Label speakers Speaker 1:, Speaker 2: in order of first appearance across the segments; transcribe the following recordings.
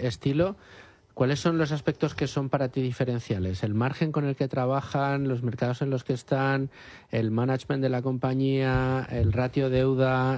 Speaker 1: este estilo, ¿cuáles son los aspectos que son para ti diferenciales? ¿El margen con el que trabajan, los mercados en los que están, el management de la compañía, el ratio deuda,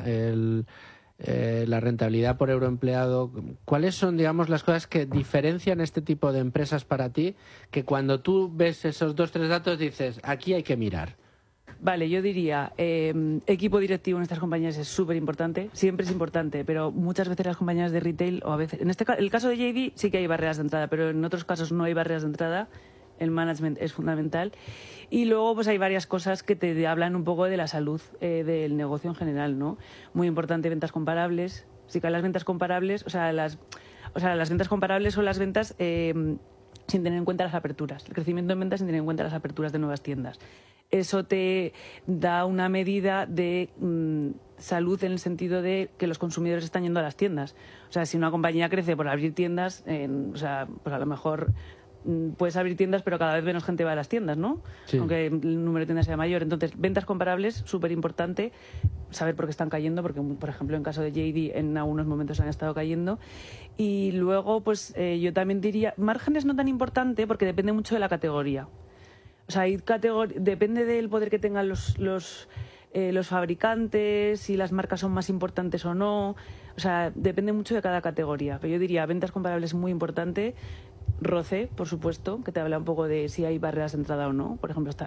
Speaker 1: la rentabilidad por euro empleado? ¿Cuáles son, digamos, las cosas que diferencian este tipo de empresas para ti, que cuando tú ves esos 2-3 datos dices, aquí hay que mirar?
Speaker 2: Vale, yo diría, equipo directivo en estas compañías es súper importante, siempre es importante, pero muchas veces las compañías de retail, o a veces, el caso de JD sí que hay barreras de entrada, pero en otros casos no hay barreras de entrada. El management es fundamental. Y luego pues hay varias cosas que te hablan un poco de la salud del negocio en general, ¿no? Muy importante, ventas comparables. Sí que las ventas comparables, las ventas comparables son las ventas sin tener en cuenta las aperturas. El crecimiento en ventas sin tener en cuenta las aperturas de nuevas tiendas. Eso te da una medida de salud en el sentido de que los consumidores están yendo a las tiendas. O sea, si una compañía crece por abrir tiendas, pues a lo mejor puedes abrir tiendas, pero cada vez menos gente va a las tiendas, ¿no? Sí. Aunque el número de tiendas sea mayor. Entonces, ventas comparables, súper importante, saber por qué están cayendo, porque, por ejemplo, en caso de JD, en algunos momentos han estado cayendo. Y luego, pues yo también diría, márgenes no tan importante, porque depende mucho de la categoría. O sea, depende del poder que tengan los fabricantes, si las marcas son más importantes o no. O sea, depende mucho de cada categoría. Pero yo diría, ventas comparables muy importante. ROCE, por supuesto, que te habla un poco de si hay barreras de entrada o no. Por ejemplo,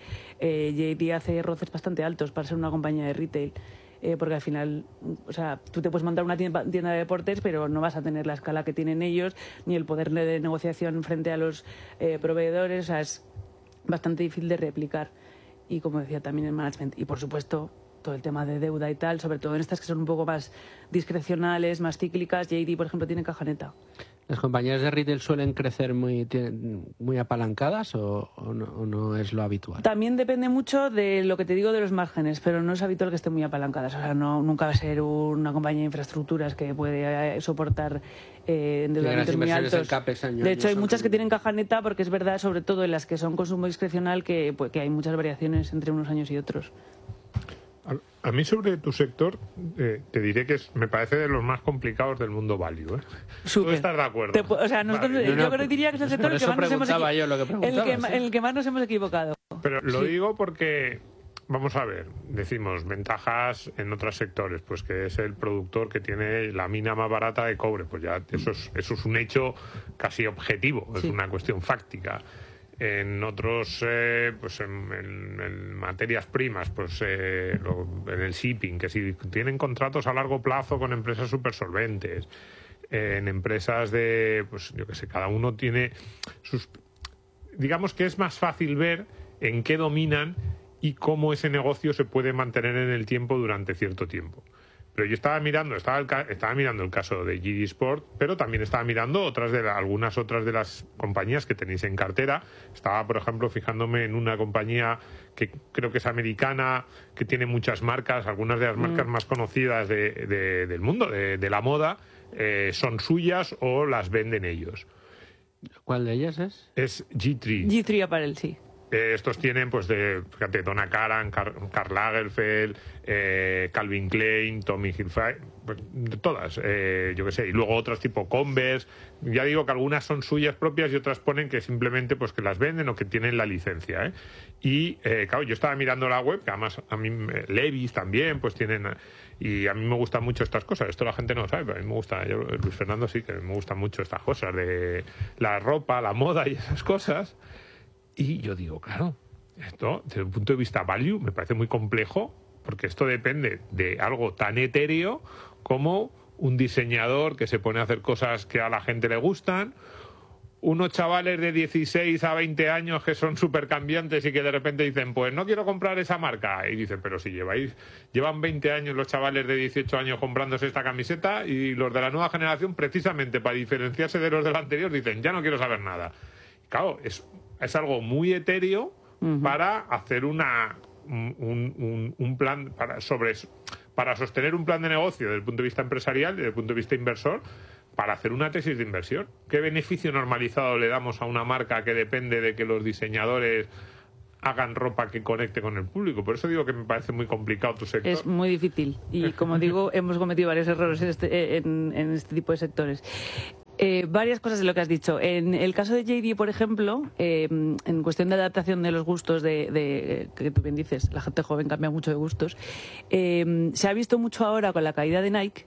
Speaker 2: JD hace ROCEs bastante altos para ser una compañía de retail, porque al final, o sea, tú te puedes montar una tienda de deportes, pero no vas a tener la escala que tienen ellos, ni el poder de negociación frente a los proveedores. O sea, es bastante difícil de replicar. Y como decía, también el management. Y por supuesto, todo el tema de deuda y tal, sobre todo en estas que son un poco más discrecionales, más cíclicas. JD, por ejemplo, tiene caja neta.
Speaker 1: ¿Las compañías de retail suelen crecer muy apalancadas o no es lo habitual?
Speaker 2: También depende mucho de lo que te digo de los márgenes, pero no es habitual que estén muy apalancadas. O sea, nunca va a ser una compañía de infraestructuras que puede soportar endeudamientos muy altos. De hecho, hay muchas que tienen caja neta, porque es verdad, sobre todo en las que son consumo discrecional, que hay muchas variaciones entre unos años y otros.
Speaker 3: A mí sobre tu sector te diré que me parece de los más complicados del mundo value. ¿Tú estás de acuerdo?
Speaker 2: O sea, nosotros,
Speaker 3: vale.
Speaker 2: Yo creo que diría que es el sector en el que más nos hemos equivocado.
Speaker 3: Pero lo digo porque, vamos a ver, decimos ventajas en otros sectores, pues que es el productor que tiene la mina más barata de cobre, pues ya eso es un hecho casi objetivo, es una cuestión fáctica. En otros, pues en materias primas, pues en el shipping, que si tienen contratos a largo plazo con empresas súper solventes, en empresas de, pues yo qué sé, cada uno tiene sus... Digamos que es más fácil ver en qué dominan y cómo ese negocio se puede mantener en el tiempo durante cierto tiempo. Pero yo estaba mirando el caso de JD Sport, pero también estaba mirando algunas otras de las compañías que tenéis en cartera. Estaba, por ejemplo, fijándome en una compañía que creo que es americana, que tiene muchas marcas, algunas de las marcas más conocidas del mundo, de la moda, son suyas o las venden ellos.
Speaker 1: ¿Cuál de ellas es?
Speaker 3: Es G3.
Speaker 2: G3 Apparel, sí.
Speaker 3: Estos tienen, pues, fíjate, Donna Karan, Karl Lagerfeld, Calvin Klein, Tommy Hilfiger, pues, todas, yo qué sé, y luego otras tipo Converse. Ya digo que algunas son suyas propias y otras ponen que simplemente pues que las venden o que tienen la licencia, Y, claro, yo estaba mirando la web, que además a mí, Levi's también, pues tienen... Y a mí me gustan mucho estas cosas. Esto la gente no lo sabe, pero a mí me gusta. Luis Fernando sí, que me gustan mucho estas cosas de la ropa, la moda y esas cosas. Y yo digo, claro, esto desde el punto de vista value me parece muy complejo, porque esto depende de algo tan etéreo como un diseñador que se pone a hacer cosas que a la gente le gustan, unos chavales de 16 a 20 años que son súper cambiantes y que de repente dicen, pues no quiero comprar esa marca. Y dicen, pero si llevan 20 años los chavales de 18 años comprándose esta camiseta, y los de la nueva generación, precisamente para diferenciarse de los del anterior, dicen, ya no quiero saber nada. Y claro, es algo muy etéreo para hacer un plan para sostener un plan de negocio desde el punto de vista empresarial y desde el punto de vista inversor, para hacer una tesis de inversión. ¿Qué beneficio normalizado le damos a una marca que depende de que los diseñadores hagan ropa que conecte con el público? Por eso digo que me parece muy complicado tu sector.
Speaker 2: Es muy difícil y, como digo, hemos cometido varios errores en este tipo de sectores. Varias cosas de lo que has dicho. En el caso de JD, por ejemplo, en cuestión de adaptación de los gustos que tú bien dices, la gente joven cambia mucho de gustos, se ha visto mucho ahora con la caída de Nike,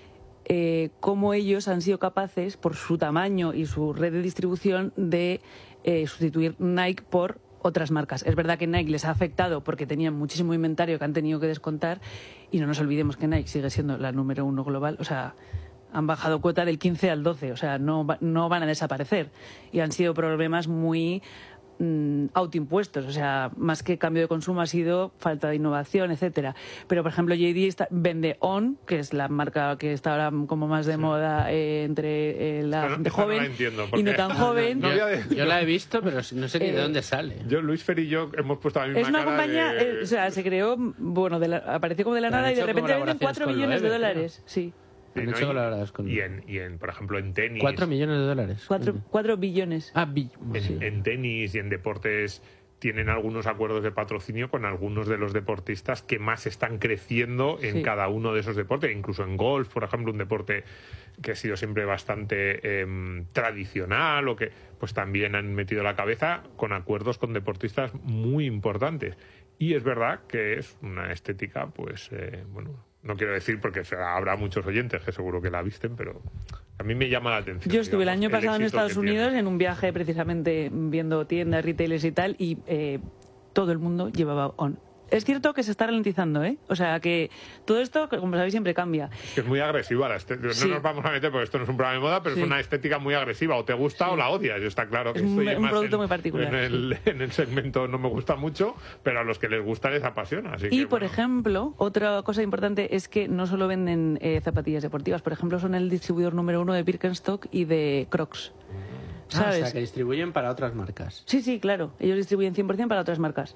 Speaker 2: cómo ellos han sido capaces, por su tamaño y su red de distribución, de sustituir Nike por otras marcas. Es verdad que Nike les ha afectado porque tenían muchísimo inventario que han tenido que descontar, y no nos olvidemos que Nike sigue siendo la número 1 global, o sea, han bajado cuota del 15 al 12, o sea, no van a desaparecer, y han sido problemas muy autoimpuestos, o sea, más que cambio de consumo ha sido falta de innovación, etcétera. Pero, por ejemplo, JD vende On, que es la marca que está ahora como más de moda entre la gente joven
Speaker 3: no la entiendo,
Speaker 2: y no tan joven.
Speaker 1: Yo la he visto, pero no sé ni de dónde sale.
Speaker 3: Luis Fer y yo hemos puesto la misma
Speaker 2: es una
Speaker 3: cara
Speaker 2: compañía,
Speaker 3: de...
Speaker 2: o sea, se creó, bueno, apareció como de la nada y de repente venden 4 millones de dólares. Sí.
Speaker 1: Han hecho colaboraciones con
Speaker 3: por ejemplo, en tenis...
Speaker 1: 4 millones de dólares.
Speaker 2: 4 billones.
Speaker 3: En tenis y en deportes tienen algunos acuerdos de patrocinio con algunos de los deportistas que más están creciendo en cada uno de esos deportes. Incluso en golf, por ejemplo, un deporte que ha sido siempre bastante tradicional, o que pues también han metido la cabeza con acuerdos con deportistas muy importantes. Y es verdad que es una estética, pues, bueno... No quiero decir porque habrá muchos oyentes que seguro que la visten, pero a mí me llama la atención.
Speaker 2: Yo estuve el año pasado en Estados Unidos en un viaje precisamente viendo tiendas, retailers y tal, y todo el mundo llevaba On. Es cierto que se está ralentizando, ¿eh? O sea, que todo esto, como sabéis, siempre cambia.
Speaker 3: Es muy agresiva la estética. No nos vamos a meter porque esto no es un programa de moda, pero es una estética muy agresiva. O te gusta o la odias. Está claro que
Speaker 2: es
Speaker 3: estoy
Speaker 2: un producto muy particular.
Speaker 3: En el segmento no me gusta mucho, pero a los que les gusta les apasiona. Así
Speaker 2: y, por ejemplo, otra cosa importante es que no solo venden zapatillas deportivas. Por ejemplo, son el distribuidor número 1 de Birkenstock y de Crocs. ¿Sabes?
Speaker 1: O sea, que distribuyen para otras marcas.
Speaker 2: Sí, claro. Ellos distribuyen 100% para otras marcas.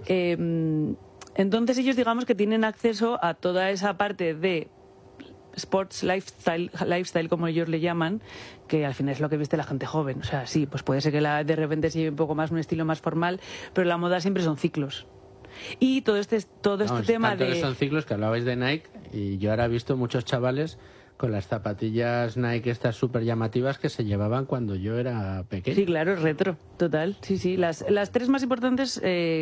Speaker 2: Entonces ellos, digamos, que tienen acceso a toda esa parte de sports lifestyle, como ellos le llaman, que al final es lo que viste la gente joven. O sea, sí, pues puede ser que de repente se lleve un poco más un estilo más formal, pero la moda siempre son ciclos. Y todo este tema de...
Speaker 1: Son ciclos que hablabais de Nike, y yo ahora he visto muchos chavales con las zapatillas Nike estas súper llamativas que se llevaban cuando yo era pequeño.
Speaker 2: Sí, claro, retro, total. Sí. Las tres más importantes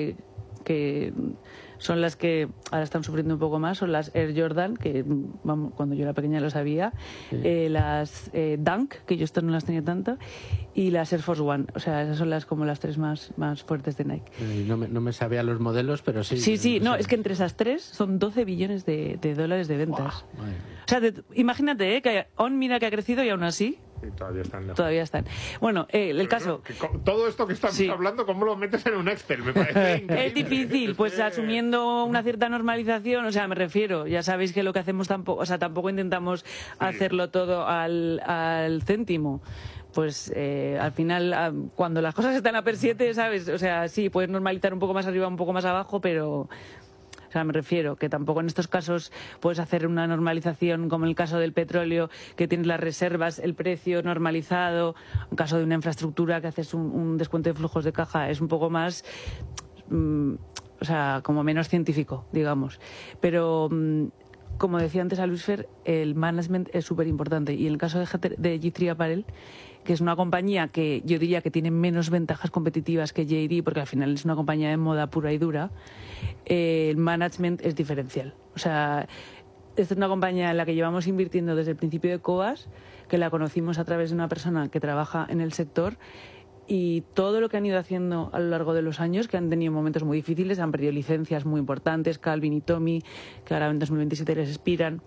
Speaker 2: que son las que ahora están sufriendo un poco más son las Air Jordan, que cuando yo era pequeña lo sabía, las Dunk, que yo esto no las tenía tanto, y las Air Force One. O sea, esas son como las tres más fuertes de Nike.
Speaker 1: No me sabía los modelos, pero sí.
Speaker 2: Sí, es que entre esas tres son 12 billones de dólares de ventas.
Speaker 1: Wow,
Speaker 2: o sea, imagínate que On, mira que ha crecido y aún así...
Speaker 3: Y
Speaker 2: todavía están. Bueno, el caso...
Speaker 3: Todo esto que estamos hablando, ¿cómo lo metes en un Excel? Me parece increíble.
Speaker 2: Es difícil, pues asumiendo una cierta normalización, o sea, me refiero, ya sabéis que lo que hacemos tampoco intentamos hacerlo todo al céntimo. Pues al final, cuando las cosas están a per 7, ¿sabes? O sea, sí, puedes normalizar un poco más arriba, un poco más abajo, pero... O sea, me refiero que tampoco en estos casos puedes hacer una normalización como en el caso del petróleo, que tienes las reservas, el precio normalizado. En caso de una infraestructura que haces un descuento de flujos de caja, es un poco más, o sea, como menos científico, digamos. Pero, como decía antes a Luis Fer, el management es súper importante. Y en el caso de G3 Apparel, que es una compañía que yo diría que tiene menos ventajas competitivas que JD, porque al final es una compañía de moda pura y dura, el management es diferencial. O sea, esta es una compañía en la que llevamos invirtiendo desde el principio de COAS, que la conocimos a través de una persona que trabaja en el sector, y todo lo que han ido haciendo a lo largo de los años, que han tenido momentos muy difíciles, han perdido licencias muy importantes, Calvin y Tommy, que ahora en 2027 les expiran,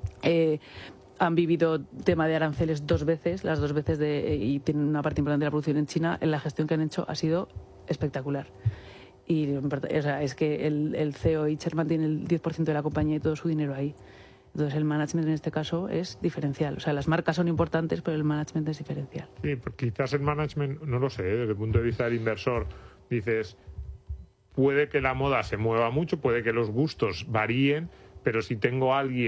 Speaker 2: han vivido tema de aranceles 2 veces, las 2 veces y tienen una parte importante de la producción en China. En la gestión que han hecho ha sido espectacular. Y o sea, es que el CEO y Chairman tiene el 10% de la compañía y todo su dinero ahí. Entonces el management en este caso es diferencial. O sea, las marcas son importantes, pero el management es diferencial.
Speaker 3: Sí, porque quizás el management, no lo sé, desde el punto de vista del inversor, dices, puede que la moda se mueva mucho, puede que los gustos varíen, pero si tengo a alguien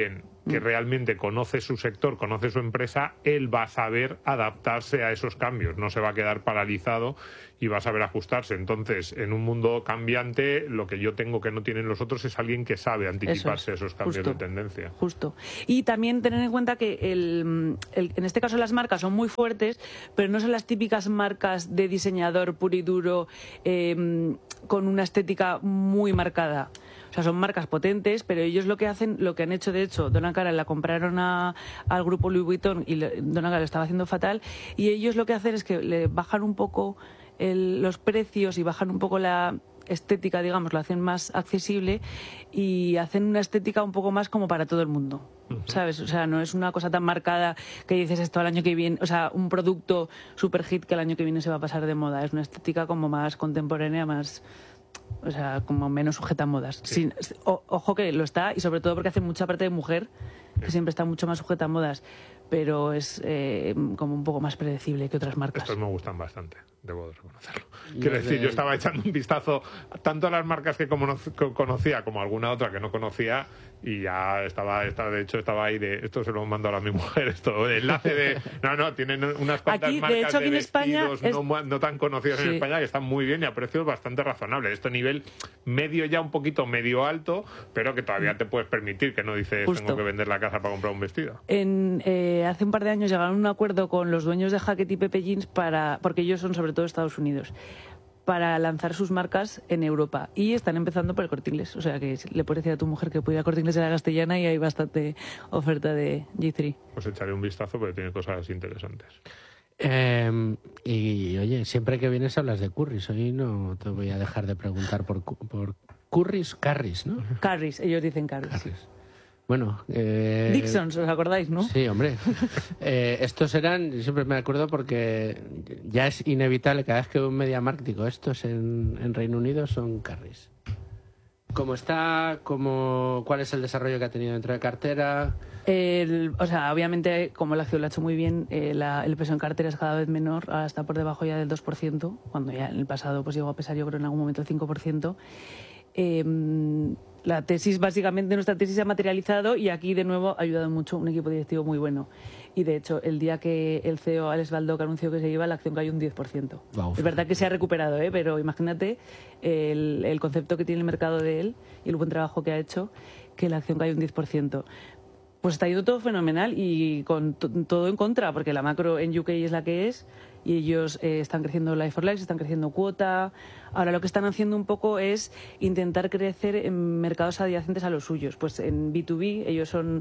Speaker 3: que realmente conoce su sector, conoce su empresa, él va a saber adaptarse a esos cambios, no se va a quedar paralizado y va a saber ajustarse. Entonces, en un mundo cambiante, lo que yo tengo que no tienen los otros es alguien que sabe anticiparse a esos cambios de tendencia.
Speaker 2: Justo. Y también tener en cuenta que en este caso las marcas son muy fuertes, pero no son las típicas marcas de diseñador puro y duro con una estética muy marcada. O sea, son marcas potentes, pero ellos lo que han hecho, de hecho, Donna Karan la compraron al grupo Louis Vuitton y Donna Karan lo estaba haciendo fatal, y ellos lo que hacen es que le bajan un poco los precios y bajan un poco la estética, digamos, lo hacen más accesible y hacen una estética un poco más como para todo el mundo, ¿sabes? O sea, no es una cosa tan marcada que dices esto al año que viene, o sea, un producto super hit que el año que viene se va a pasar de moda. Es una estética como más contemporánea, más... O sea, como menos sujeta a modas. Sí. Ojo que lo está, y sobre todo porque hace mucha parte de mujer, que siempre está mucho más sujeta a modas, pero es como un poco más predecible que otras marcas.
Speaker 3: Estos me gustan bastante, debo de reconocerlo. Quiero decir, yo estaba echando un vistazo tanto a las marcas que conocía como a alguna otra que no conocía, y ya estaba ahí de... Esto se lo mando ahora a mi mujer, esto, enlace de... No, tienen unas cuantas
Speaker 2: aquí,
Speaker 3: marcas
Speaker 2: de hecho, aquí
Speaker 3: de
Speaker 2: en España
Speaker 3: vestidos no tan conocidas en España, que están muy bien y a precios bastante razonables. Esto a nivel medio, ya un poquito medio alto, pero que todavía te puedes permitir, que no dices
Speaker 2: Justo.
Speaker 3: tengo que vender la casa para comprar un vestido.
Speaker 2: Hace un par de años llegaron a un acuerdo con los dueños de Hackett y Pepe Jeans porque ellos son sobre todo Estados Unidos, para lanzar sus marcas en Europa, y están empezando por el Corte Inglés. O sea que le puedes decir a tu mujer que puede ir al Corte Inglés de la Castellana y hay bastante oferta de G3.
Speaker 3: Pues echaré un vistazo porque tiene cosas interesantes.
Speaker 1: Y oye, siempre que vienes hablas de curries. Hoy no te voy a dejar de preguntar por carries, ¿no?
Speaker 2: Carries, ellos dicen carries.
Speaker 1: Carries. Bueno,
Speaker 2: Dixons, ¿os acordáis, no?
Speaker 1: Sí, hombre. Estos eran, siempre me acuerdo porque ya es inevitable cada vez que un MediaMarkt digo, estos en Reino Unido son carries. ¿Cómo está? ¿Cuál es el desarrollo que ha tenido dentro de cartera?
Speaker 2: O sea, obviamente, como la acción lo ha hecho muy bien, el peso en cartera es cada vez menor, ahora está por debajo ya del 2%, cuando ya en el pasado pues llegó a pesar, yo creo, en algún momento el 5%. La tesis, básicamente, nuestra tesis se ha materializado, y aquí de nuevo ha ayudado mucho un equipo directivo muy bueno. Y de hecho, el día que el CEO Alex Baldock anunció que se iba, la acción cayó un 10%.
Speaker 1: Wow,
Speaker 2: es verdad que se ha recuperado, pero imagínate el concepto que tiene el mercado de él y el buen trabajo que ha hecho, que la acción cayó un 10%. Pues está yendo todo fenomenal y con todo en contra, porque la macro en UK es la que es, y ellos están creciendo Life for Life, están creciendo cuota. Ahora lo que están haciendo un poco es intentar crecer en mercados adyacentes a los suyos. Pues en B2B, ellos son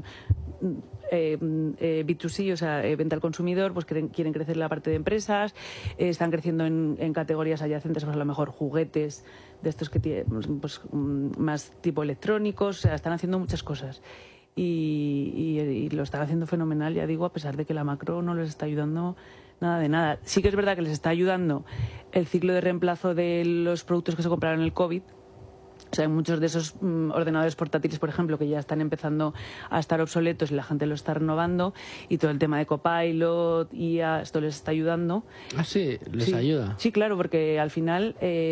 Speaker 2: B2C, o sea, venta al consumidor, pues quieren crecer en la parte de empresas, están creciendo en categorías adyacentes, pues a lo mejor juguetes, de estos que tienen pues, más tipo electrónicos, o sea, están haciendo muchas cosas. Y lo están haciendo fenomenal, ya digo, a pesar de que la macro no les está ayudando nada de nada. Sí que es verdad que les está ayudando el ciclo de reemplazo de los productos que se compraron en el COVID. O sea, hay muchos de esos ordenadores portátiles, por ejemplo, que ya están empezando a estar obsoletos y la gente lo está renovando, y todo el tema de Copilot, IA, esto les está ayudando.
Speaker 1: Ah, sí, les ayuda.
Speaker 2: Sí, claro, porque al final...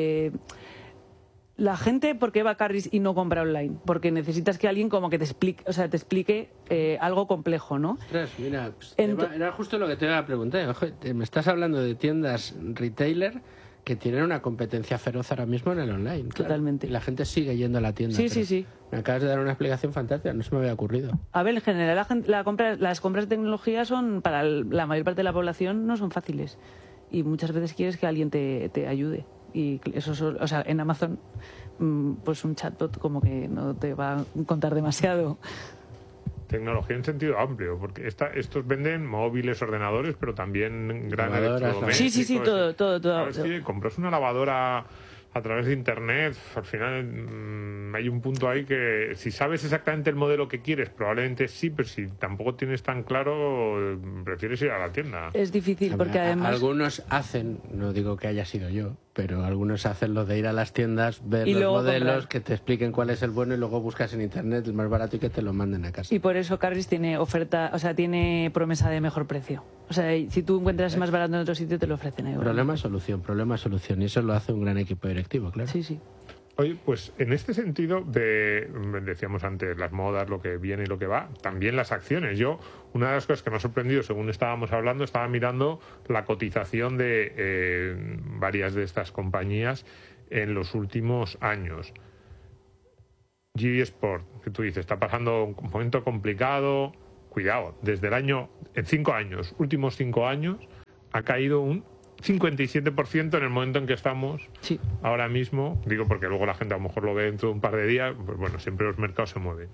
Speaker 2: la gente, ¿por qué va a Carries y no compra online? Porque necesitas que alguien como que te explique algo complejo, ¿no?
Speaker 1: Ostras, mira, pues era justo lo que te iba a preguntar. Ojo, me estás hablando de tiendas retailer que tienen una competencia feroz ahora mismo en el online. Claro.
Speaker 2: Totalmente.
Speaker 1: Y la gente sigue yendo a la tienda.
Speaker 2: Sí.
Speaker 1: Me acabas de dar una explicación fantástica, no se me había ocurrido.
Speaker 2: A ver, en general las compras de tecnología son, para la mayor parte de la población, no son fáciles. Y muchas veces quieres que alguien te ayude. Y eso, o sea, en Amazon, pues un chatbot como que no te va a contar demasiado.
Speaker 3: Tecnología en sentido amplio, porque estos venden móviles, ordenadores, pero también gran electrodomésticos.
Speaker 2: Sí, todo.
Speaker 3: A ver si compras una lavadora a través de internet, al final hay un punto ahí que si sabes exactamente el modelo que quieres, probablemente sí, pero si tampoco tienes tan claro, prefieres ir a la tienda.
Speaker 2: Es difícil porque además...
Speaker 1: Algunos hacen, no digo que haya sido yo, pero algunos hacen lo de ir a las tiendas, ver
Speaker 2: y
Speaker 1: los modelos,
Speaker 2: comprar,
Speaker 1: que te expliquen cuál es el bueno y luego buscas en internet el más barato y que te lo manden a casa.
Speaker 2: Y por eso Carries tiene oferta, o sea, tiene promesa de mejor precio. O sea, si tú encuentras más barato en otro sitio, te lo ofrecen ahí.
Speaker 1: Problema-solución. Y eso lo hace un gran equipo directivo, claro.
Speaker 2: Sí.
Speaker 3: Oye, pues en este sentido, decíamos antes, las modas, lo que viene y lo que va, también las acciones. Una de las cosas que me ha sorprendido, según estábamos hablando, estaba mirando la cotización de varias de estas compañías en los últimos años. GD Sport, que tú dices, está pasando un momento complicado. Cuidado, desde en 5 años, últimos 5 años, ha caído un 57% en el momento en que estamos ahora mismo. Digo porque luego la gente a lo mejor lo ve dentro de un par de días. Pues bueno, siempre los mercados se mueven.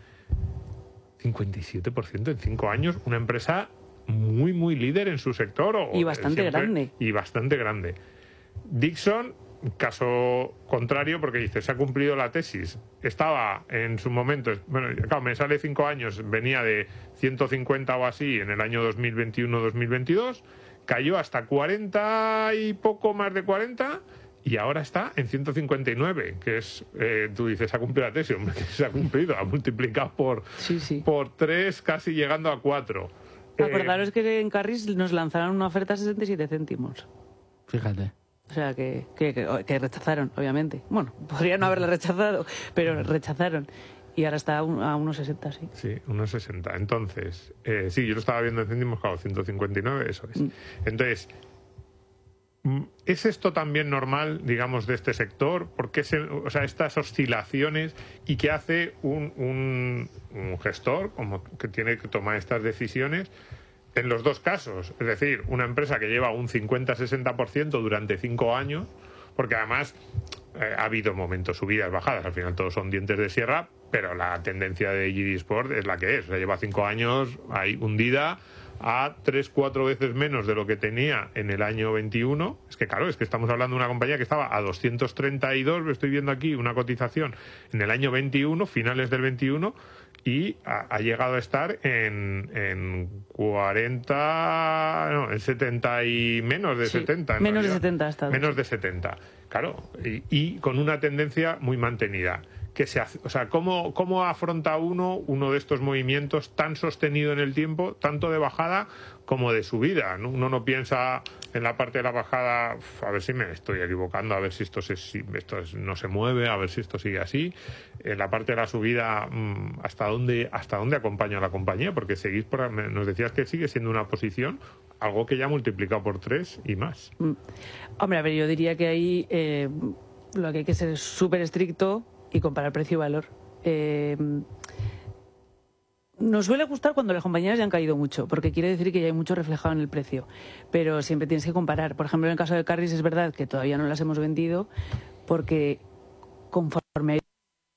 Speaker 3: 57% en 5 años. Una empresa muy, muy líder en su sector.
Speaker 2: Y bastante grande.
Speaker 3: Y bastante grande. Dixon, caso contrario, porque dice, se ha cumplido la tesis. Estaba en su momento, bueno, claro, me sale 5 años, venía de 150 o así en el año 2021-2022. Cayó hasta 40 y poco más de 40 y ahora está en 159, que es, tú dices, ha cumplido la tesis, hombre, que se ha cumplido, ha multiplicado por 3, casi llegando a 4.
Speaker 2: Acordaros que en Carris nos lanzaron una oferta a 67 céntimos.
Speaker 1: Fíjate.
Speaker 2: O sea, que rechazaron, obviamente. Bueno, podrían no haberla rechazado, pero rechazaron. Y ahora está a 1,60, sí.
Speaker 3: Sí, 1,60. Entonces, sí, yo lo estaba viendo en céntimos, claro, 159, eso es. Entonces, ¿es esto también normal, digamos, de este sector? ¿Por qué estas oscilaciones y qué hace un gestor como que tiene que tomar estas decisiones en los dos casos? Es decir, una empresa que lleva un 50-60% durante 5 años, porque además ha habido momentos, subidas, bajadas, al final todos son dientes de sierra, pero la tendencia de GD Sport es la que es. O sea, lleva 5 años ahí hundida a 3-4 veces menos de lo que tenía en el año 21. Es que claro, es que estamos hablando de una compañía que estaba a 232, estoy viendo aquí una cotización en el año 21, finales del 21, y ha llegado a estar en 40, no, en 70 y menos de 70.
Speaker 2: Menos de 70 ha estado.
Speaker 3: Menos de 70, claro, y con una tendencia muy mantenida. O sea, ¿cómo afronta uno de estos movimientos tan sostenido en el tiempo, tanto de bajada como de subida? Uno no piensa en la parte de la bajada, a ver si me estoy equivocando, a ver si esto no se mueve, a ver si esto sigue así. En la parte de la subida, ¿hasta dónde acompaña la compañía? Porque nos decías que sigue siendo una posición, algo que ya ha multiplicado por 3 y más.
Speaker 2: Hombre, a ver, yo diría que ahí lo que hay que ser es súper estricto y comparar precio y valor. Nos suele gustar cuando las compañías ya han caído mucho, porque quiere decir que ya hay mucho reflejado en el precio, pero siempre tienes que comparar. Por ejemplo, en el caso de Carris es verdad que todavía no las hemos vendido porque conforme hay...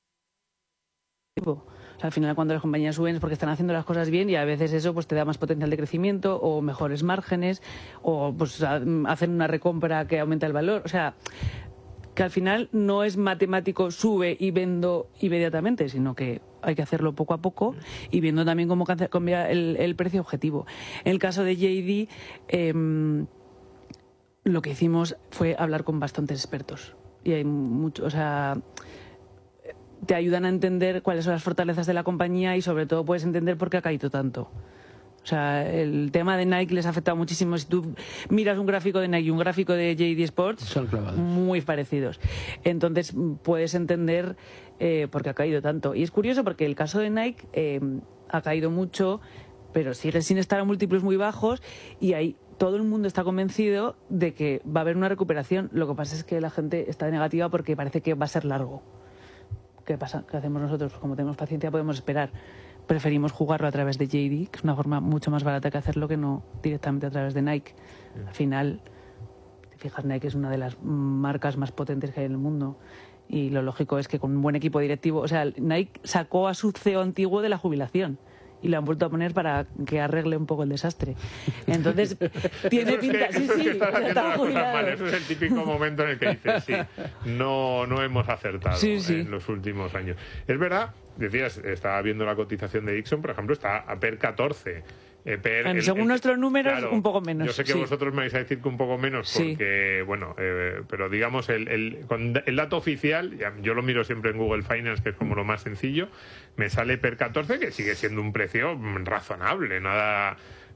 Speaker 2: O sea, al final cuando las compañías suben es porque están haciendo las cosas bien y a veces eso pues te da más potencial de crecimiento o mejores márgenes o pues hacen una recompra que aumenta el valor. O sea, que al final no es matemático, sube y vendo inmediatamente, sino que hay que hacerlo poco a poco y viendo también cómo cambia el precio objetivo. En el caso de JD, lo que hicimos fue hablar con bastantes expertos. Y hay mucho, o sea, te ayudan a entender cuáles son las fortalezas de la compañía y sobre todo puedes entender por qué ha caído tanto. O sea, el tema de Nike les ha afectado muchísimo. Si tú miras un gráfico de Nike y un gráfico de JD Sports,
Speaker 1: son clavados,
Speaker 2: muy parecidos. Entonces puedes entender por qué ha caído tanto. Y es curioso porque el caso de Nike ha caído mucho, pero sigue sin estar a múltiplos muy bajos y ahí todo el mundo está convencido de que va a haber una recuperación. Lo que pasa es que la gente está negativa porque parece que va a ser largo. ¿Qué pasa? ¿Qué hacemos nosotros? Pues como tenemos paciencia podemos esperar. Preferimos jugarlo a través de JD, que es una forma mucho más barata que hacerlo que no directamente a través de Nike. Al final, te fijas, Nike es una de las marcas más potentes que hay en el mundo y lo lógico es que con un buen equipo directivo, o sea, Nike sacó a su CEO antiguo de la jubilación y lo han vuelto a poner para que arregle un poco el desastre. Entonces, tiene pinta... Sí,
Speaker 3: está jubilado. Eso es el típico momento en el que dices, sí, no hemos acertado en los últimos años. Es verdad, decías, estaba viendo la cotización de Dixon, por ejemplo, está a PER 14.
Speaker 2: Según nuestros números,
Speaker 3: claro,
Speaker 2: un poco menos.
Speaker 3: Yo sé que vosotros me vais a decir que un poco menos, porque, bueno, pero digamos, el dato oficial, yo lo miro siempre en Google Finance, que es como lo más sencillo, me sale PER 14, que sigue siendo un precio razonable, nada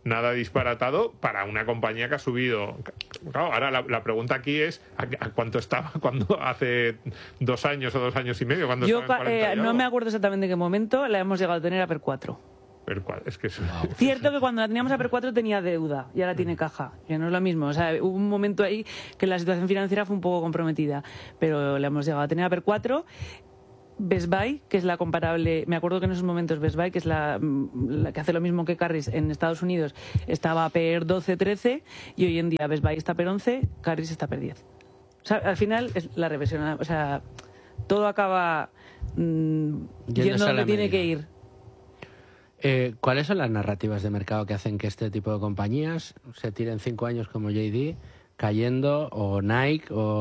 Speaker 3: nada disparatado para una compañía que ha subido. Claro, ahora la pregunta aquí es ¿a cuánto estaba cuando hace 2 años o 2 años y medio? Cuando
Speaker 2: Yo
Speaker 3: estaba en 40 y
Speaker 2: no
Speaker 3: algo?
Speaker 2: me acuerdo exactamente en qué momento la hemos llegado a tener a PER 4.
Speaker 3: Pero es que
Speaker 2: Cierto que cuando la teníamos a PER 4 tenía deuda y ahora tiene caja, que no es lo mismo. O sea, hubo un momento ahí que la situación financiera fue un poco comprometida, pero la hemos llegado a tener a PER 4. Best Buy, que es la comparable, me acuerdo que en esos momentos Best Buy, que es la que hace lo mismo que Currys en Estados Unidos, estaba a PER 12, 13 y hoy en día Best Buy está a PER 11, Currys está a PER 10. O sea, al final es la reversión, o sea, todo acaba yendo donde tiene que ir.
Speaker 1: ¿Cuáles son las narrativas de mercado que hacen que este tipo de compañías se tiren 5 años como JD cayendo, o Nike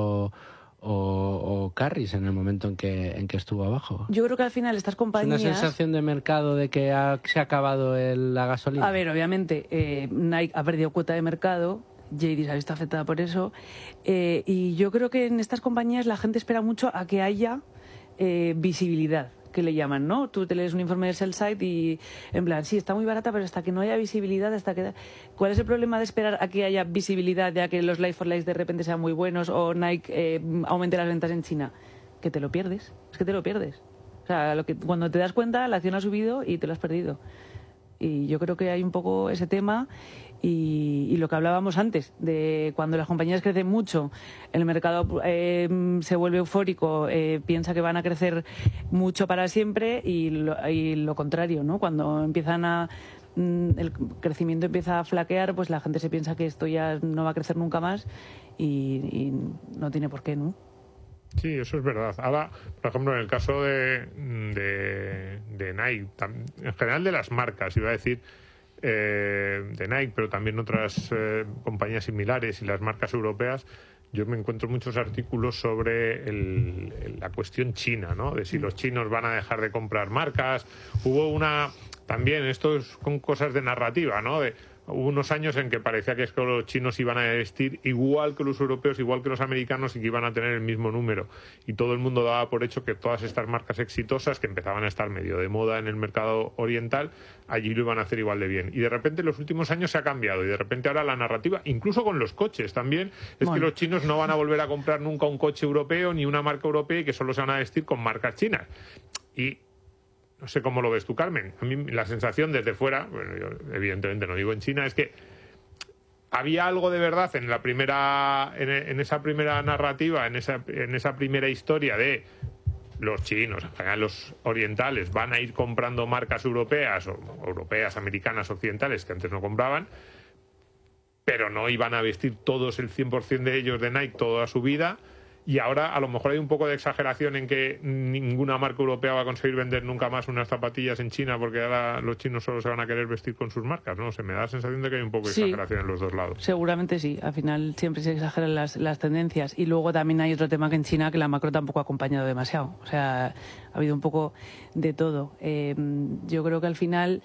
Speaker 1: o Currys en el momento en que estuvo abajo?
Speaker 2: Yo creo que al final estas compañías...
Speaker 1: ¿Es una sensación de mercado de que se ha acabado la gasolina?
Speaker 2: A ver, obviamente Nike ha perdido cuota de mercado, JD se ha visto afectada por eso, y yo creo que en estas compañías la gente espera mucho a que haya visibilidad, que le llaman, ¿no? Tú te lees un informe del sell side y, en plan, sí, está muy barata, pero hasta que no haya visibilidad, ¿Cuál es el problema de esperar a que haya visibilidad, de a que los Life for Life de repente sean muy buenos o Nike aumente las ventas en China? Que te lo pierdes, es que te lo pierdes. O sea, cuando te das cuenta, la acción ha subido y te lo has perdido. Y yo creo que hay un poco ese tema y lo que hablábamos antes, de cuando las compañías crecen mucho, el mercado se vuelve eufórico, piensa que van a crecer mucho para siempre y lo contrario, ¿no? Cuando el crecimiento empieza a flaquear, pues la gente se piensa que esto ya no va a crecer nunca más y no tiene por qué, ¿no?
Speaker 3: Sí, eso es verdad. Ahora, por ejemplo, en el caso de Nike, en general de las marcas, iba a decir de Nike, pero también otras compañías similares y las marcas europeas, yo me encuentro muchos artículos sobre la cuestión china, ¿no? De si los chinos van a dejar de comprar marcas. También esto es con cosas de narrativa, ¿no? Hubo unos años en que parecía que los chinos iban a vestir igual que los europeos, igual que los americanos y que iban a tener el mismo número. Y todo el mundo daba por hecho que todas estas marcas exitosas, que empezaban a estar medio de moda en el mercado oriental, allí lo iban a hacer igual de bien. Y de repente en los últimos años se ha cambiado. Y de repente ahora la narrativa, incluso con los coches también, es que los chinos no van a volver a comprar nunca un coche europeo ni una marca europea y que solo se van a vestir con marcas chinas. Y no sé cómo lo ves tú, Carmen. A mí la sensación desde fuera, bueno, yo evidentemente no vivo en China, es que había algo de verdad en esa primera narrativa, en esa primera historia de los chinos, en general los orientales, van a ir comprando marcas europeas, o europeas, americanas, occidentales, que antes no compraban, pero no iban a vestir todos el 100% de ellos de Nike toda su vida. Y ahora a lo mejor hay un poco de exageración en que ninguna marca europea va a conseguir vender nunca más unas zapatillas en China porque ahora los chinos solo se van a querer vestir con sus marcas, ¿no? Se me da la sensación de que hay un poco de exageración en los dos lados.
Speaker 2: Seguramente sí, al final siempre se exageran las tendencias. Y luego también hay otro tema que en China que la macro tampoco ha acompañado demasiado. O sea, ha habido un poco de todo. Yo creo que al final...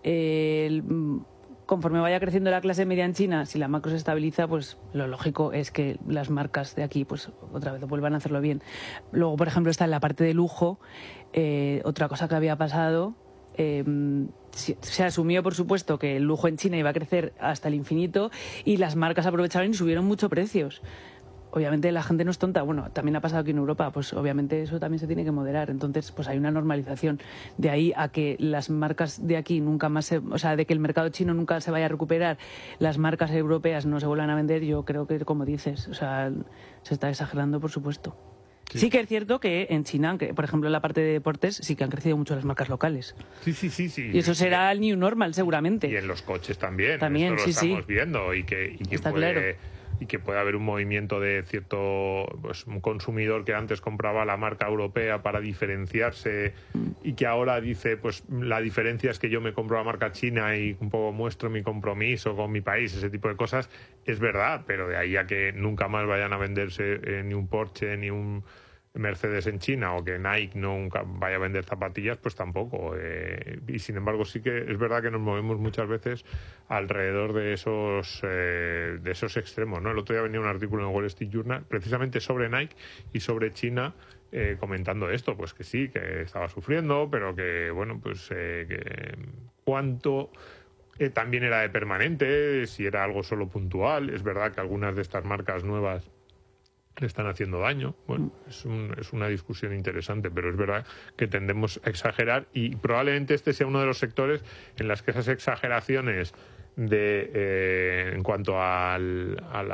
Speaker 2: conforme vaya creciendo la clase media en China, si la macro se estabiliza, pues lo lógico es que las marcas de aquí pues otra vez vuelvan a hacerlo bien. Luego, por ejemplo, está en la parte de lujo, otra cosa que había pasado, se asumió, por supuesto, que el lujo en China iba a crecer hasta el infinito y las marcas aprovecharon y subieron mucho precios. Obviamente la gente no es tonta. Bueno, también ha pasado aquí en Europa, pues obviamente eso también se tiene que moderar. Entonces, pues hay una normalización. De ahí a que las marcas de aquí nunca más de que el mercado chino nunca se vaya a recuperar, las marcas europeas no se vuelvan a vender, yo creo que, como dices, o sea, se está exagerando, por supuesto. Sí que es cierto que en China, por ejemplo, en la parte de deportes, sí que han crecido mucho las marcas locales.
Speaker 3: Sí.
Speaker 2: Y eso será el new normal, seguramente.
Speaker 3: Y en los coches también.
Speaker 2: También,
Speaker 3: esto lo estamos viendo y que
Speaker 2: está claro.
Speaker 3: Y que puede haber un movimiento de cierto un consumidor que antes compraba la marca europea para diferenciarse y que ahora dice, pues la diferencia es que yo me compro la marca china y un poco muestro mi compromiso con mi país, ese tipo de cosas, es verdad, pero de ahí a que nunca más vayan a venderse ni un Porsche ni un Mercedes en China o que Nike nunca vaya a vender zapatillas, pues tampoco. Y sin embargo sí que es verdad que nos movemos muchas veces alrededor de esos extremos, ¿no? El otro día venía un artículo en Wall Street Journal precisamente sobre Nike y sobre China, comentando esto, pues que sí, que estaba sufriendo, pero que bueno, pues que cuánto también era de permanente, si era algo solo puntual. Es verdad que algunas de estas marcas nuevas le están haciendo daño. Bueno, es una discusión interesante, pero es verdad que tendemos a exagerar y probablemente este sea uno de los sectores en las que esas exageraciones en cuanto al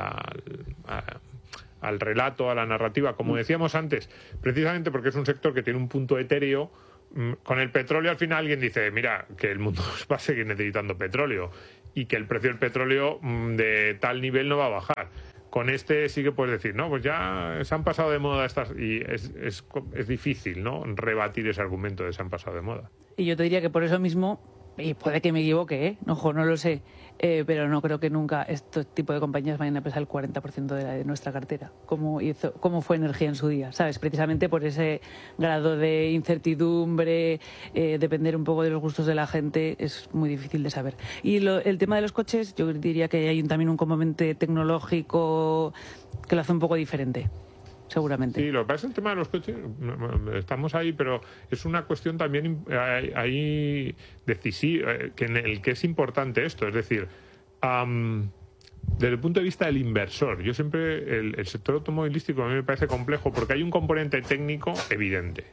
Speaker 3: relato, a la narrativa, como decíamos antes, precisamente porque es un sector que tiene un punto etéreo. Con el petróleo al final alguien dice, mira, que el mundo va a seguir necesitando petróleo y que el precio del petróleo de tal nivel no va a bajar. Con este sí que puedes decir, no, pues ya se han pasado de moda estas, y es difícil, ¿no?, rebatir ese argumento de se han pasado de moda.
Speaker 2: Y yo te diría que por eso mismo, y puede que me equivoque, ¿eh? Ojo, no lo sé, pero no creo que nunca este tipo de compañías vayan a pesar el 40% de nuestra cartera, como fue Energía en su día, ¿sabes? Precisamente por ese grado de incertidumbre, depender un poco de los gustos de la gente, es muy difícil de saber. Y el tema de los coches, yo diría que hay también un componente tecnológico que lo hace un poco diferente. Seguramente.
Speaker 3: Sí, lo que pasa es el tema de los coches, estamos ahí, pero es una cuestión también ahí decisiva, en el que es importante esto, es decir, desde el punto de vista del inversor, yo siempre, el sector automovilístico a mí me parece complejo porque hay un componente técnico evidente,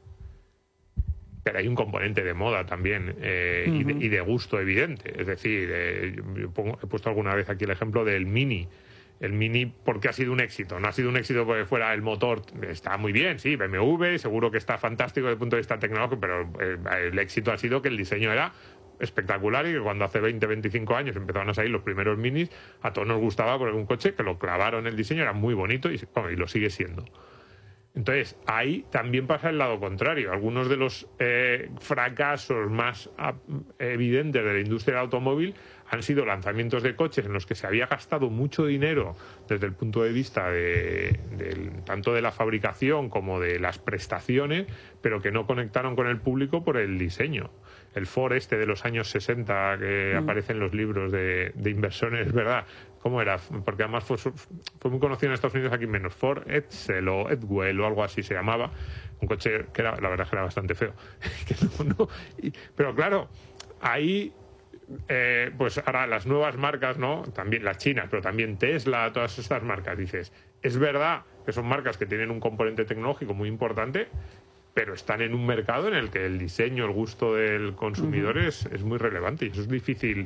Speaker 3: pero hay un componente de moda también y de gusto evidente, es decir, he puesto alguna vez aquí el ejemplo del Mini. El Mini, porque ha sido un éxito. No ha sido un éxito porque fuera el motor, está muy bien, sí, BMW, seguro que está fantástico desde el punto de vista tecnológico, pero el éxito ha sido que el diseño era espectacular y que cuando hace 20, 25 años empezaron a salir los primeros Minis, a todos nos gustaba porque un coche que lo clavaron el diseño, era muy bonito y lo sigue siendo. Entonces, ahí también pasa el lado contrario. Algunos de los fracasos más evidentes de la industria del automóvil han sido lanzamientos de coches en los que se había gastado mucho dinero desde el punto de vista tanto de la fabricación como de las prestaciones, pero que no conectaron con el público por el diseño. El Ford de los años 60 que aparece en los libros de inversores, ¿verdad? ¿Cómo era? Porque además fue muy conocido en Estados Unidos, aquí menos. Ford Edsel o Edwell o algo así se llamaba. Un coche que la verdad que era bastante feo. Pero claro, ahí pues ahora las nuevas marcas, ¿no?, también las chinas, pero también Tesla, todas estas marcas, dices, es verdad que son marcas que tienen un componente tecnológico muy importante, pero están en un mercado en el que el diseño, el gusto del consumidor es muy relevante y eso es difícil,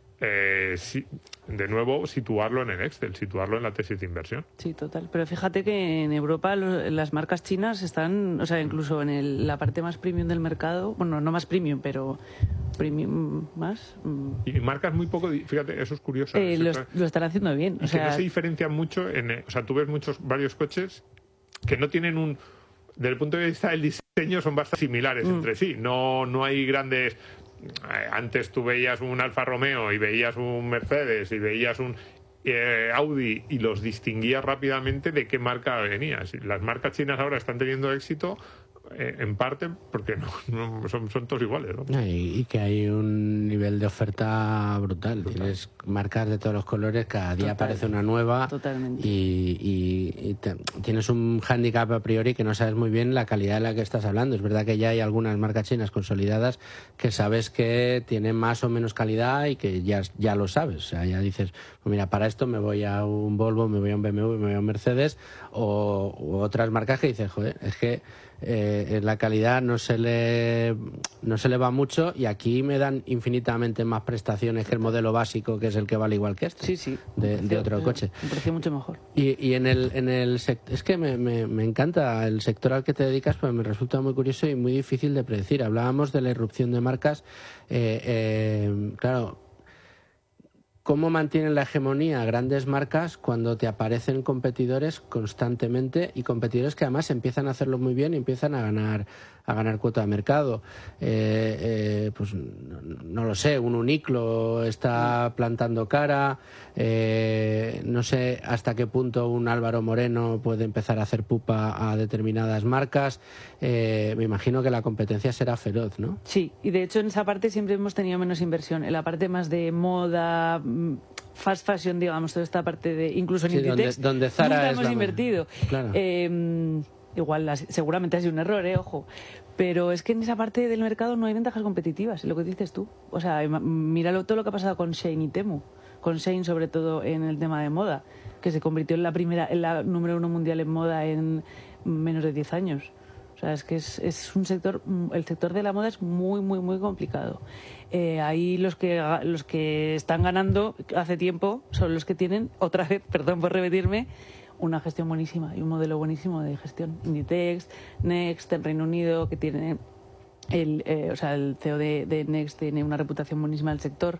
Speaker 3: de nuevo, situarlo en el Excel, situarlo en la tesis de inversión.
Speaker 2: Sí, total. Pero fíjate que en Europa las marcas chinas están, o sea, incluso en la parte más premium del mercado, bueno, no más premium, pero premium más.
Speaker 3: Y marcas muy poco, fíjate, eso es curioso.
Speaker 2: Lo están haciendo bien.
Speaker 3: Y que no se diferencian mucho, o sea, tú ves varios coches que no tienen desde el punto de vista del diseño son bastante similares entre sí, no hay grandes. Antes tú veías un Alfa Romeo y veías un Mercedes y veías un Audi y los distinguías rápidamente de qué marca venías. Las marcas chinas ahora están teniendo éxito en parte porque no son todos iguales, ¿no?
Speaker 1: Y que hay un nivel de oferta brutal. Tienes marcas de todos los colores, cada día aparece una nueva.
Speaker 2: Totalmente.
Speaker 1: Y tienes un hándicap a priori que no sabes muy bien la calidad de la que estás hablando. Es verdad que ya hay algunas marcas chinas consolidadas que sabes que tienen más o menos calidad y que ya lo sabes. O sea, ya dices, pues mira, para esto me voy a un Volvo, me voy a un BMW, me voy a un Mercedes, o otras marcas que dices, joder, es que la calidad no se le va mucho y aquí me dan infinitamente más prestaciones que el modelo básico, que es el que vale igual que este.
Speaker 2: Sí.
Speaker 1: De otro coche.
Speaker 2: Me pareció mucho mejor.
Speaker 1: Y en el es que me encanta el sector al que te dedicas, pues me resulta muy curioso y muy difícil de predecir. Hablábamos de la irrupción de marcas. Claro, ¿cómo mantienen la hegemonía grandes marcas cuando te aparecen competidores constantemente y competidores que además empiezan a hacerlo muy bien y empiezan a ganar cuota de mercado? Pues no lo sé, un Uniqlo está plantando cara, no sé hasta qué punto un Álvaro Moreno puede empezar a hacer pupa a determinadas marcas. Me imagino que la competencia será feroz, ¿no?
Speaker 2: Sí, y de hecho en esa parte siempre hemos tenido menos inversión. En la parte más de moda, fast fashion, digamos, toda esta parte de incluso en Inditex,
Speaker 1: donde Zara
Speaker 2: nunca
Speaker 1: es
Speaker 2: hemos invertido.
Speaker 1: Claro.
Speaker 2: Igual seguramente ha sido un error, ojo. Pero es que en esa parte del mercado no hay ventajas competitivas, es lo que dices tú. O sea, míralo todo lo que ha pasado con Shein y Temu. Con Shein, sobre todo en el tema de moda, que se convirtió en la número 1 mundial en moda en menos de 10 años. O sea, es que es un sector, el sector de la moda es muy, muy, muy complicado. Ahí los que están ganando hace tiempo son los que tienen, otra vez, perdón por repetirme, una gestión buenísima y un modelo buenísimo de gestión. Inditex, Next en Reino Unido, que tiene el CEO de Next tiene una reputación buenísima del sector.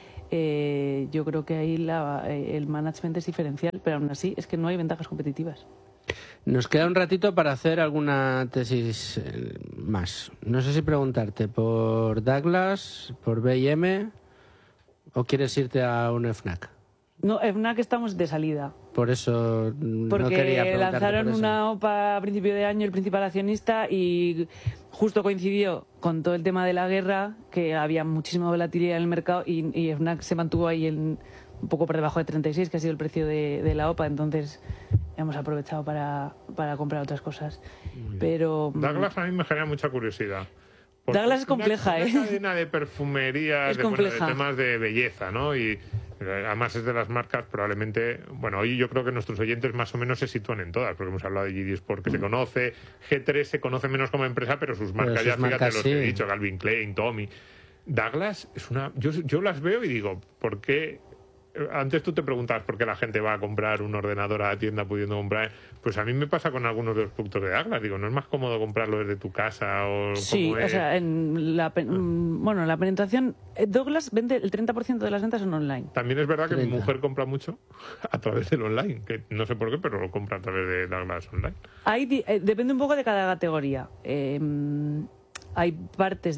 Speaker 2: Yo creo que ahí el management es diferencial, pero aún así es que no hay ventajas competitivas.
Speaker 1: Nos queda un ratito para hacer alguna tesis más. No sé si preguntarte por Douglas, por B&M, o quieres irte a un FNAC.
Speaker 2: No, FNAC estamos de salida.
Speaker 1: Por eso no
Speaker 2: porque
Speaker 1: quería preguntarte
Speaker 2: lanzaron
Speaker 1: por eso.
Speaker 2: una OPA a principio de año, el principal accionista, y justo coincidió con todo el tema de la guerra, que había muchísima volatilidad en el mercado, y FNAC se mantuvo ahí un poco por debajo de 36, que ha sido el precio de la OPA. Entonces hemos aprovechado para comprar otras cosas. Pero
Speaker 3: Douglas a mí me genera mucha curiosidad.
Speaker 2: Douglas es compleja,
Speaker 3: una cadena de perfumería,
Speaker 2: Es
Speaker 3: de
Speaker 2: compleja.
Speaker 3: temas de belleza, ¿no? Y además es de las marcas probablemente... Bueno, hoy yo creo que nuestros oyentes más o menos se sitúan en todas, porque hemos hablado de GD Sport, que se conoce, G3 se conoce menos como empresa, pero sus marcas ya, fíjate, los que he dicho, Calvin Klein, Tommy. Douglas es una... Yo las veo y digo, ¿por qué...? Antes tú te preguntabas por qué la gente va a comprar un ordenador a la tienda pudiendo comprar. Pues a mí me pasa con algunos de los productos de Douglas. Digo, ¿no es más cómodo comprarlo desde tu casa?
Speaker 2: Sí, o sea, en la penetración, Douglas vende el 30% de las ventas son online.
Speaker 3: También es verdad que
Speaker 1: 30.
Speaker 3: mi mujer compra mucho a través del online, que no sé por qué, pero lo compra a través de Douglas online.
Speaker 2: Depende un poco de cada categoría. Hay partes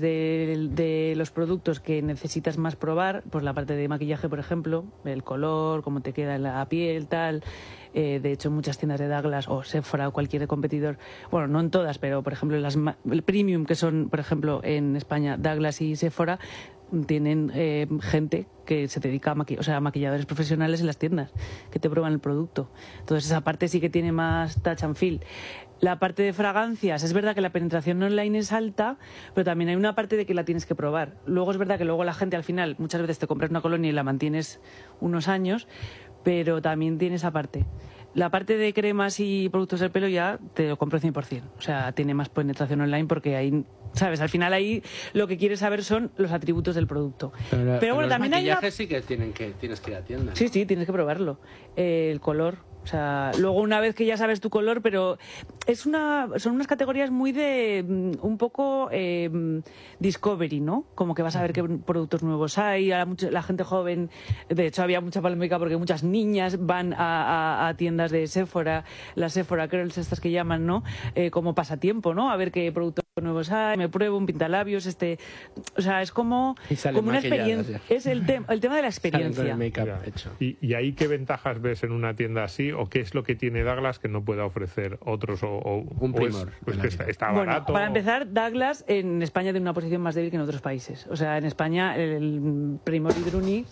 Speaker 2: de los productos que necesitas más probar, pues la parte de maquillaje, por ejemplo, el color, cómo te queda en la piel, tal. De hecho, en muchas tiendas de Douglas o Sephora o cualquier competidor, bueno, no en todas, pero por ejemplo el premium, que son, por ejemplo, en España, Douglas y Sephora, tienen gente que se dedica a maquilladores profesionales en las tiendas que te prueban el producto. Entonces esa parte sí que tiene más touch and feel. La parte de fragancias, es verdad que la penetración online es alta, pero también hay una parte de que la tienes que probar. Luego es verdad que luego la gente al final, muchas veces te compras una colonia y la mantienes unos años, pero también tiene esa parte. La parte de cremas y productos del pelo ya te lo compro 100%. O sea, tiene más penetración online porque ahí, ¿sabes? Al final ahí lo que quieres saber son los atributos del producto.
Speaker 1: Pero
Speaker 2: bueno,
Speaker 1: los
Speaker 2: también hay
Speaker 1: maquillajes sí que tienes que ir a tienda, ¿no?
Speaker 2: Sí, tienes que probarlo. El color. O sea, luego una vez que ya sabes tu color, pero son unas categorías muy de un poco discovery, ¿no? Como que vas a ver qué productos nuevos hay. Ahora la gente joven, de hecho había mucha polémica porque muchas niñas van a tiendas de Sephora, las Sephora Girls estas que llaman, ¿no? Como pasatiempo, ¿no? A ver qué productos nuevos hay, me pruebo un pintalabios, o sea, es como una experiencia. Es el tema de la experiencia.
Speaker 1: Salen con el make-up hecho.
Speaker 3: ¿Y ahí qué ventajas ves en una tienda así? ¿O qué es lo que tiene Douglas que no pueda ofrecer otros?
Speaker 1: Un primor.
Speaker 3: Pues que está
Speaker 2: Bueno,
Speaker 3: barato.
Speaker 2: para empezar, Douglas en España tiene una posición más débil que en otros países. O sea, en España el Primor y Druni...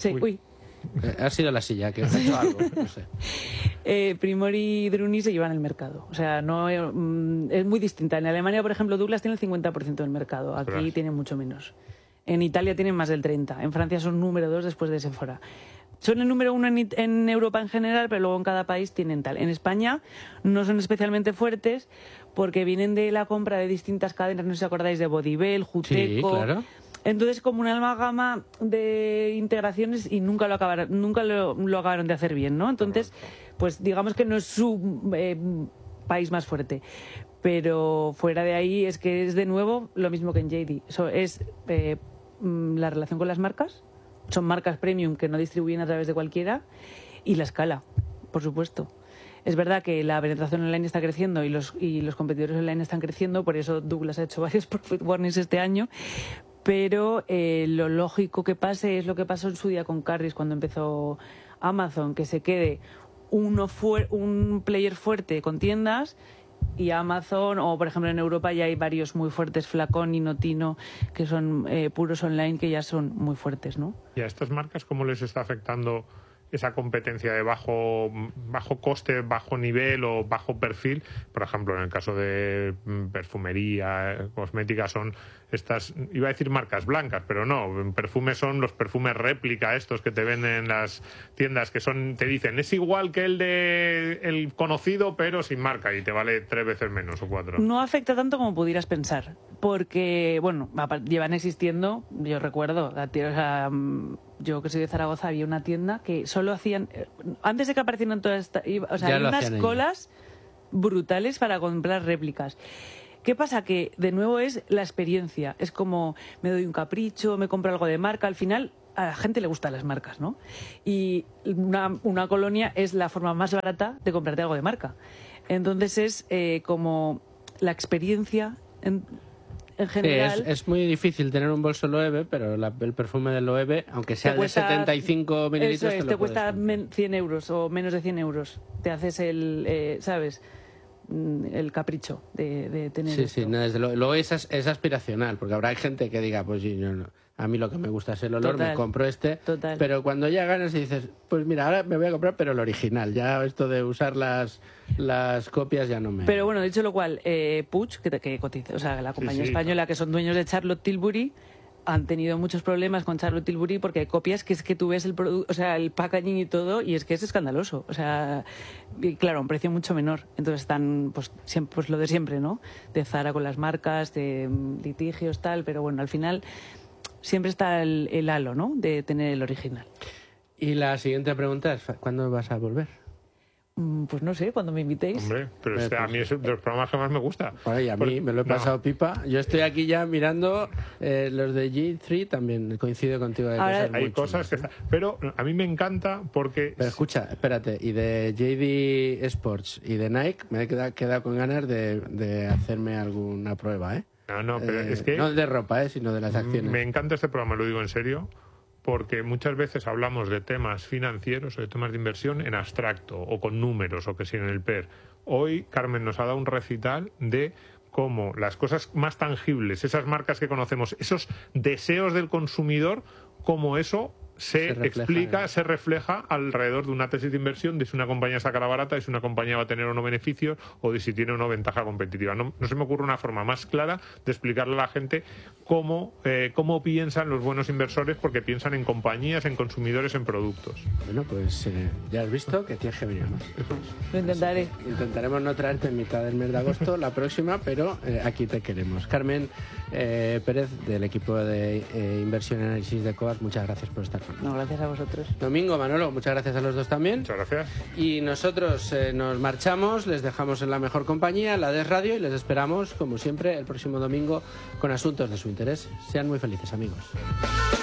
Speaker 1: Ha sido la silla que os ha hecho algo, no sé.
Speaker 2: Primor y Druni se llevan el mercado. O sea, no es muy distinta. En Alemania, por ejemplo, Douglas tiene el 50% del mercado. Aquí tiene mucho menos. En Italia tienen más del 30%. En Francia son número 2 después de Sephora. Son el número 1 en Europa en general, pero luego en cada país tienen tal. En España no son especialmente fuertes porque vienen de la compra de distintas cadenas. No sé si acordáis de Bodybell, Juteco.
Speaker 1: Sí, claro.
Speaker 2: Entonces, como una amalgama de integraciones y nunca lo acabaron de hacer bien, ¿no? Entonces, pues digamos que no es su país más fuerte. Pero fuera de ahí es que es de nuevo lo mismo que en JD. Eso es la relación con las marcas. Son marcas premium que no distribuyen a través de cualquiera. Y la escala, por supuesto. Es verdad que la penetración online está creciendo y los competidores online están creciendo. Por eso Douglas ha hecho varios profit warnings este año. Pero lo lógico que pase es lo que pasó en su día con Currys cuando empezó Amazon, que se quede un player fuerte con tiendas y Amazon, o por ejemplo en Europa ya hay varios muy fuertes, Flacón y Notino, que son puros online, que ya son muy fuertes, ¿no?
Speaker 3: ¿Y a estas marcas cómo les está afectando esa competencia de bajo coste, bajo nivel o bajo perfil. Por ejemplo, en el caso de perfumería, cosmética, son estas, iba a decir marcas blancas, pero no, perfumes son los perfumes réplica estos que te venden en las tiendas, que son, te dicen, es igual que el conocido, pero sin marca, y te vale 3 veces menos o 4.
Speaker 2: No afecta tanto como pudieras pensar, porque, bueno, llevan existiendo, yo recuerdo, yo que soy de Zaragoza, había una tienda que solo hacían, antes de que aparecieran todas estas, o sea, había unas colas brutales para comprar réplicas. ¿Qué pasa? Que, de nuevo, es la experiencia. Es como, me doy un capricho, me compro algo de marca. Al final, a la gente le gustan las marcas, ¿no? Y una colonia es la forma más barata de comprarte algo de marca. Entonces es como la experiencia en general.
Speaker 1: Sí, es muy difícil tener un bolso Loewe, pero el perfume de Loewe, aunque sea de 75 mililitros,
Speaker 2: te cuesta 100 euros o menos de 100 euros. Te haces ¿sabes? El capricho de tener esto.
Speaker 1: Sí, no, desde luego es aspiracional, porque habrá gente que diga, pues sí, a mí lo que me gusta es el olor, me compro
Speaker 2: Total.
Speaker 1: pero cuando ya ganas y dices, pues mira, ahora me voy a comprar, pero el original, ya esto de usar las copias ya no me...
Speaker 2: Pero bueno, dicho lo cual, Puig, que cotiza, o sea, la compañía española, que son dueños de Charlotte Tilbury, han tenido muchos problemas con Charlotte Tilbury porque hay copias que es que tú ves el producto, o sea, el packaging y todo, y es que es escandaloso. O sea, y claro, a un precio mucho menor. Entonces están, pues, siempre, pues lo de siempre, ¿no? De Zara con las marcas, de litigios, tal, pero bueno, al final siempre está el halo, ¿no? De tener el original.
Speaker 1: Y la siguiente pregunta es, ¿cuándo vas a volver?
Speaker 2: Pues no sé, cuando me invitéis.
Speaker 3: Hombre, pero a mí es de los programas que más me gusta.
Speaker 1: Ay, a mí me lo he pasado pipa. Yo estoy aquí ya mirando los de G3, también coincido contigo.
Speaker 3: Hay cosas que pero a mí me encanta porque...
Speaker 1: Pero escucha, espérate, y de JD Sports y de Nike me he quedado con ganas de hacerme alguna prueba, ¿eh?
Speaker 3: No, pero es que...
Speaker 1: No de ropa, sino de las acciones.
Speaker 3: Me encanta este programa, lo digo en serio, porque muchas veces hablamos de temas financieros o de temas de inversión en abstracto o con números o que si en el PER. Hoy Carmen nos ha dado un recital de cómo las cosas más tangibles, esas marcas que conocemos, esos deseos del consumidor, cómo eso se refleja alrededor de una tesis de inversión, de si una compañía sacará barata, de si una compañía va a tener o no beneficios o de si tiene o no ventaja competitiva. No se me ocurre una forma más clara de explicarle a la gente cómo piensan los buenos inversores, porque piensan en compañías, en consumidores, en productos.
Speaker 1: Bueno, pues ya has visto que tienes que venir más.
Speaker 2: Lo intentaré.
Speaker 1: Intentaremos no traerte en mitad del mes de agosto la próxima, pero aquí te queremos. Carmen Pérez, del equipo de inversión y análisis de Coas, muchas gracias por estar con nosotros.
Speaker 2: No, gracias a vosotros.
Speaker 1: Domingo, Manolo, muchas gracias a los dos también.
Speaker 3: Muchas gracias.
Speaker 1: Y nosotros nos marchamos, les dejamos en la mejor compañía, la de Radio, y les esperamos, como siempre, el próximo domingo con asuntos de su interés. Sean muy felices, amigos.